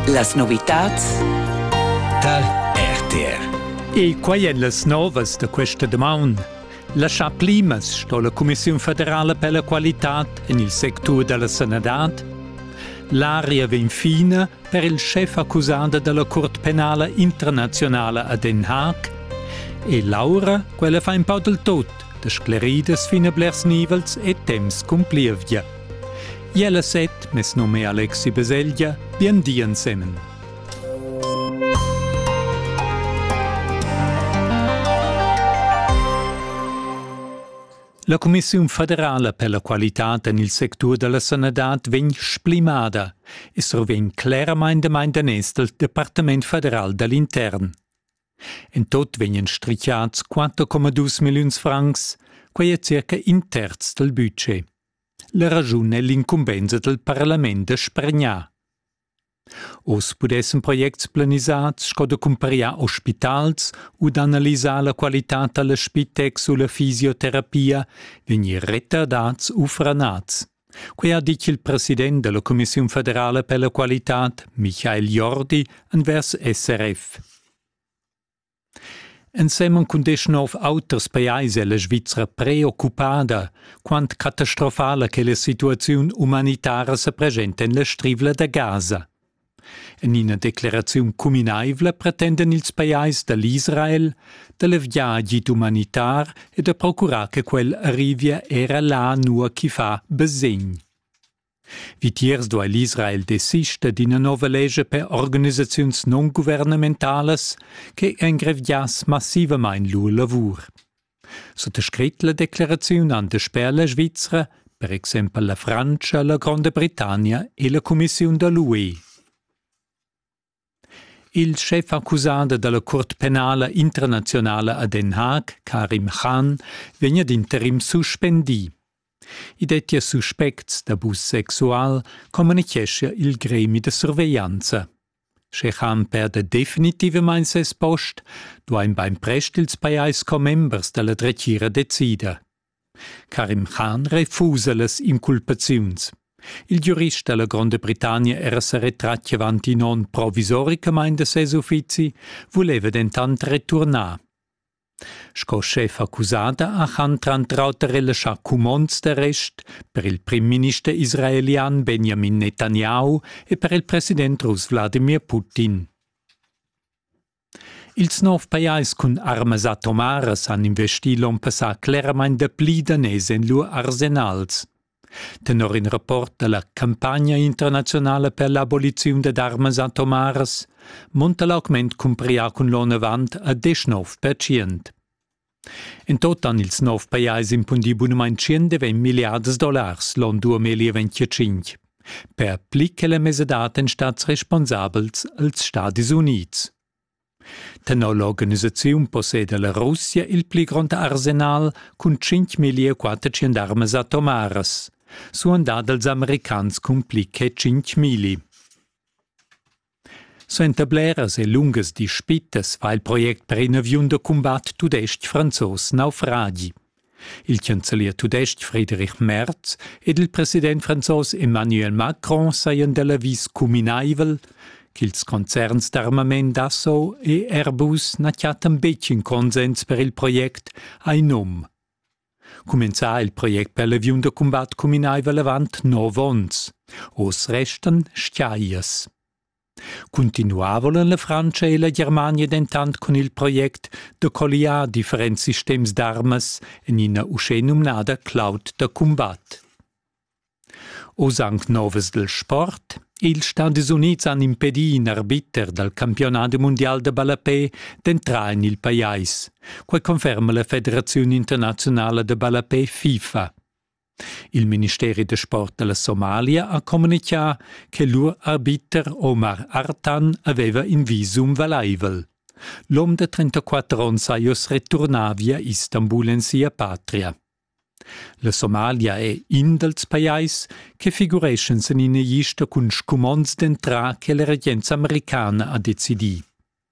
Las novitats dal RTR. E quai en las novas da questa damaun? Lascià plimas sto la Commissione federale per la qualità in il sector della sanità. L'aria ven fina per il chef accusato della Corte Penale Internazionale a Den Haag. E Laura, quella fa un po' del tot, de scleridas fina blers nivels e temps cumplivia. Iella set, mes nome Alexi Beselgia, bien dien semen. La Commissione federale per la qualità nel sector della sanità vegn splimada e survegn claramente maindanès del Departement federal dell'Intern. En tot vegnan strichiats 4,2 milions francs, quei è circa un terz del budget. La ragione è l'incumbenza del Parlament de Spregnà. Os pudessen projects planisats sco da comparar ospitals o d'analisar la qualità della spitex o la fisioterapia venir retardats o frenats. Quei ha dit il president della Commissione federale per la qualità, Michael Jordi, envers SRF. Insieme con 19 auters paesi è la Svizzera preoccupata quanto catastrofale che la situazione umanitaria si presenta nella strivla da Gaza. In una declarazione comunevole pretendono ils paesi dell'Israel delle viaggi umanitar e da procurare che quel arrivia era là nur chi fa besegn. Vitiers do l'Israel desiste di una nuova legge per organizzazioni non governamentales che ingrevias massivamente il loro lavoro. Sottoscritto la declarazione hanno per la Svizzera, per esempio la Francia, la Grande Britannia e la Commissione dell'UE. Il chef accusato dalla Corte Penale Internazionale a Den Haag, Karim Khan, viene d'interim suspendi. I detti suspects d'abus sexual comunicesce il gremi de sorveglianza. Se Khan perde definitivamente ses post, duain beim prest ils paiais co-members della dretira decida. Karim Khan refusa las inculpaziuns. Il giurista della Grande Britannia era se retrattia avanti non provisoricamente ses uffizi, voleva dentant retornar. Sco chef accusata ha Khan trantraut relasciar cumons d'arrest per il prim minister israelian Benjamin Netanyahu e per il president rus Vladimir Putin. Ils nov paiais cun armas atomaras han investi l'on passar claramente de pli danès en lur arsenals. Tenor in rapport della campagna internazionale per l'abolizione de armas atomaras, monta l'augment cumpria cun l'on avant a 19%. In tot han ils nov paiais impundi bunamein $120 miliardi l'on 2025, per pli che le mesedaten stats responsabels als Stati Units. Tenor l'organizzazione posseda la Russia il pli grand arsenal cun 5.400 armas atomaras, suandà dels americans cun pli che 5.000. So entableras e lungas dispitas fa il project per un avion de combat tudest franzos naufragi. Il cancellier tudest Friedrich Merz ed il president franzos Emmanuel Macron saien della vis cuminaivel che ils concerns d'armament Dassault e Airbus naciat un bec in consens per il project ai nom. Començà il project per l'avion de combat cuminaivel avant 9 ans, os restan sciaias. Continuavano la Francia e la Germania dentant con il project de colliar differents systems d'armas in una uscenumnada cloud de combat. Os anc novas del sport, ils Stati Units han impedì in arbiter dal campionato mondial de balapé d'entrar in il paiais, quai conferma la Federazione Internazionale de Balapé FIFA. Il Ministero de Sport della Somalia ha comunicato che l'ur arbiter Omar Artan aveva in visum valaivel. L'uomo de 34 anni saios retornar via Istanbul in sia patria. La Somalia è in dels paiais che figurescen in una lista con scumons d'entrà che la regenza americana ha decidì.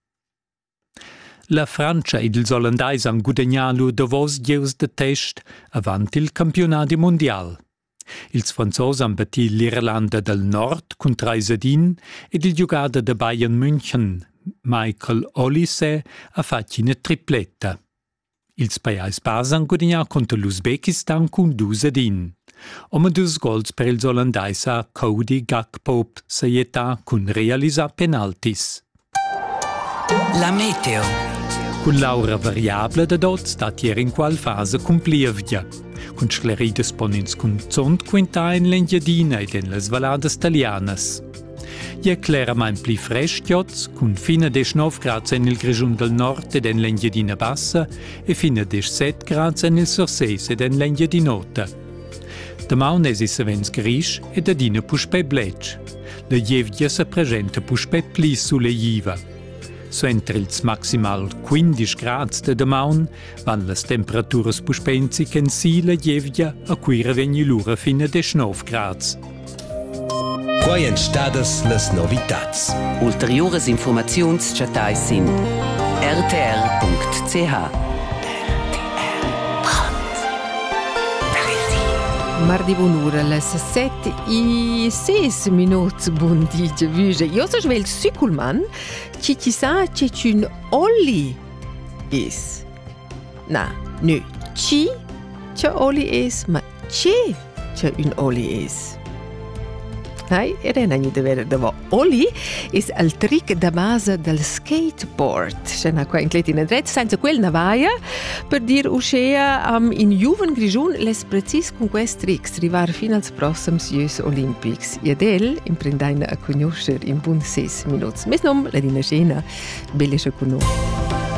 La Francia ed ils Olandais han guadagnato davos gieus de test avant il campionato mondial. Ils franzos han batì l'Irlanda del Nord con 3-1 ed il giocada de Bayern München, Michael Olise, ha fatto una tripletta. Ils paiais bas han guadagnà contro l'Uzbekistan con 2-1. Ome 2 gols per ils olandais a Cody Gakpo Sayeta con realisà penaltis. La meteo. Con l'aura variabile da dot stat ier in qual fase complievgia. Con sclerides ponins con zont quinta in l'Engiadina ed in les valadas talianas. Je clarament pli fresciots, con fina 19 grads en il Grigiun del Nord ed en l'Engiadina bassa e fina 17 grads en il Surseis ed en l'Engiadinota. Damaun esis avens grisch ed adina puspei bletsch. La jevgia se presenta puspei pli suleiva. So entre ils maximal 15 grads de damaun, van las temperaturas puspenzi ken si la jevgia a cui revegni l'ura fina 19 grads. Quai en stadas las novitats. Ulteriores informaziuns chatais sin rtr.ch. Mardi bunura, les 7:06 bon dia vüge. Io so svel Sükulman, ci sa c'è un oli is. Na, nö, c'è oli is, ma c'è un oli is. Nei, era non de vera davo. Oli is il trick da base del skateboard. C'è una qua in cletina dret, senza quel navaia, per dir uscea in Juven Grigiun les precis con quest tricks arrivar fino als prossims Jeux Olympics. E adel imprendaina a conoscer in bun 6 minuts. Mes nom la dina scena, belle con noi.